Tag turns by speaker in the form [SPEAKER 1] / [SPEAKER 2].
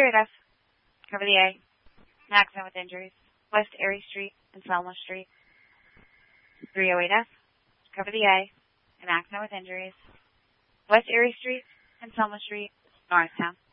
[SPEAKER 1] 308F, cover the A, an accident with injuries. West Erie Street and Selma Street. 308F, cover the A, an accident with injuries. West Erie Street and Selma Street, Norristown.